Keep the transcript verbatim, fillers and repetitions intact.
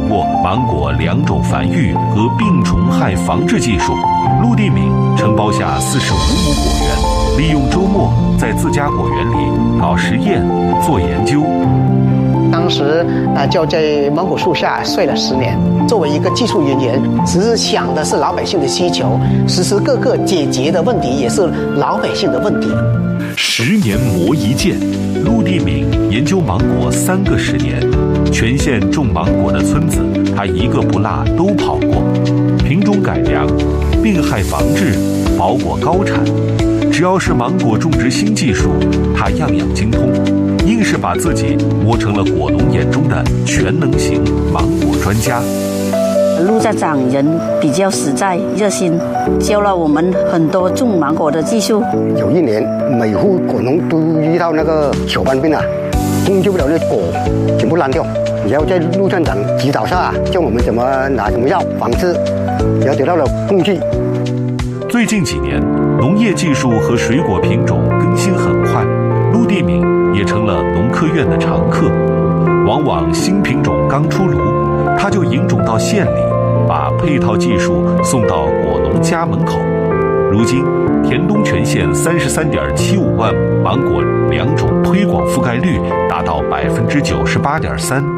掌握芒果两种繁育和病虫害防治技术，陆地敏承包下四十五亩果园，利用周末在自家果园里搞实验、做研究。 当时啊、呃，就在芒果树下睡了十年。作为一个技术人员，只是想的是老百姓的需求，时时刻刻解决的问题也是老百姓的问题。 十年磨一剑，陆地敏研究芒果三个十年，全县种芒果的村子，他一个不落都跑过。品种改良、病害防治、保果高产，只要是芒果种植新技术，他样样精通，硬是把自己磨成了果农眼中的全能型芒果专家。 陆家长人比较实在热心，教了我们很多种芒果的技术。 有一年，每户果农都遇到那个小斑病啊，控制不了那果，全部烂掉。然后在陆站长指导下，教我们怎么拿什么药防治，然后得到了工具。 最近几年，农业技术和水果品种更新很快，陆地敏也成了农科院的常客。往往新品种刚出炉，他就引种到县里，把配套技术送到果农家门口。如今，田东全县三十三点七五万芒果两种推广覆盖率达到百分之九十八点三。